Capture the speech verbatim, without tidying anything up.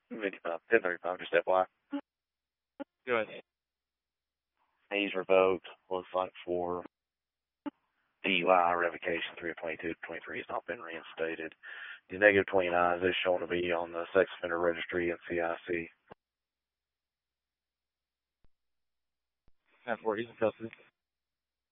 fifty-five, ten thirty-five, just F Y I. Go ahead. He's revoked. Looks like for D U I revocation three of twenty-two to twenty-three has not been reinstated. He's negative twenty-nine is shown to be on the sex offender registry and C I C. ten four, he's in custody.